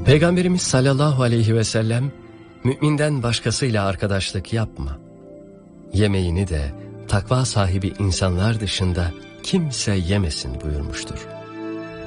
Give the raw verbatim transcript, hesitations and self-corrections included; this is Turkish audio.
Peygamberimiz sallallahu aleyhi ve sellem, müminden başkasıyla arkadaşlık yapma. Yemeğini de takva sahibi insanlar dışında kimse yemesin buyurmuştur.